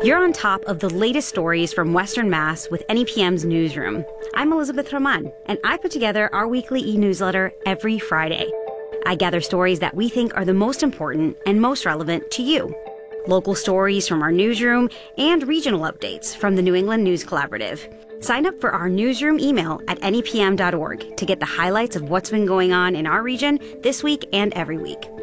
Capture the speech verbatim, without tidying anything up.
You're on top of the latest stories from Western Mass with N E P M's Newsroom. I'm Elizabeth Roman, and I put together our weekly e-newsletter every Friday. I gather stories that we think are the most important and most relevant to you. Local stories from our newsroom and regional updates from the New England News Collaborative. Sign up for our newsroom email at N E P M dot org to get the highlights of what's been going on in our region this week and every week.